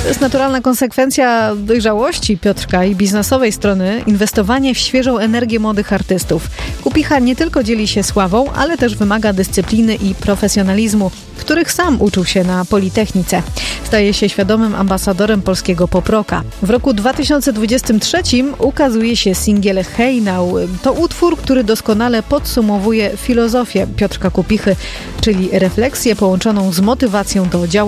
jest naturalna konsekwencja dojrzałości Piotrka i biznesowej strony inwestowanie w świeżą energię młodych artystów. Kupicha nie tylko dzieli się sławą, ale też wymaga dyscypliny i profesjonalizmu, których sam uczył się na Politechnice. Staje się świadomym ambasadorem polskiego pop-rocka. W roku 2023 ukazuje się singiel Hey Now. To utwór, który doskonale podsumowuje filozofię Piotrka Kupichy, czyli refleksję połączoną z motywacją do działania.